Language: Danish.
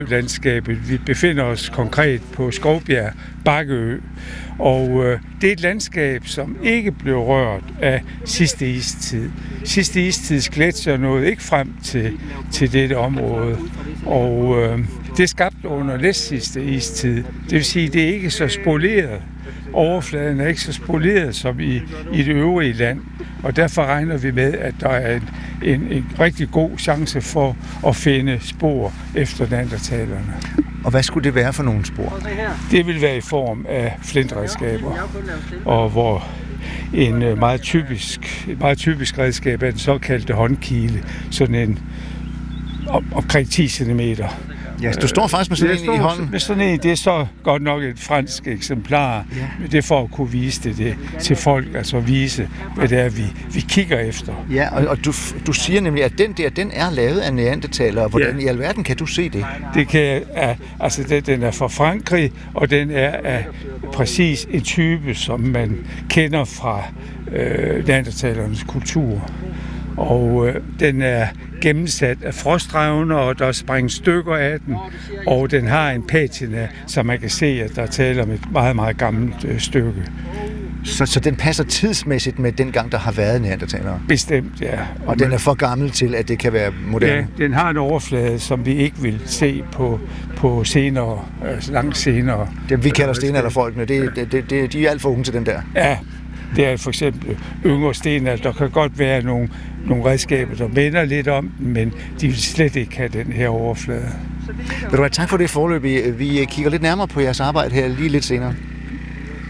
landskabet. Vi befinder os konkret på Skovbjerg Bakkeø, og det er et landskab, som ikke blev rørt af sidste istid. Sidste istids gletsjer nåede ikke frem til dette område, og det er skabt under næstsidste istid. Det vil sige, at det er ikke så spoleret. Overfladen er ikke så spoleret som i det øvrige land, og derfor regner vi med, at der er en rigtig god chance for at finde spor efter neandertalerne. Og hvad skulle det være for nogle spor? Det vil være i form af flintredskaber, og hvor et meget typisk redskab er den såkaldte håndkile, sådan en omkring 10 cm. Ja, du står faktisk med sådan en i hånden. Med sådan en, det er så godt nok et fransk eksemplar, men det er for at kunne vise det til folk, altså vise, hvad det er, vi kigger efter. Ja, og du siger nemlig, at den er lavet af neandertalere. Hvordan i alverden kan du se det? Den er fra Frankrig, og den er af præcis en type, som man kender fra neandertalernes kultur. Og den er gennemsat af frostrævner, og der er sprængt stykker af den, og den har en patina, så man kan se, at der taler om et meget, meget gammelt stykke. Så den passer tidsmæssigt med den gang, der har været neandertalere? Bestemt, ja. Og den er for gammel til, at det kan være moderne? Ja, den har en overflade, som vi ikke vil se på senere, langt senere. Det vi kalder stenalderfolkene, de er alt for unge til den der? Ja. Det er for eksempel yngre stenalder. Der kan godt være nogle redskaber, der minder lidt om den, men de vil slet ikke have den her overflade. Vil du have tak for det forløb. Vi kigger lidt nærmere på jeres arbejde her lige lidt senere.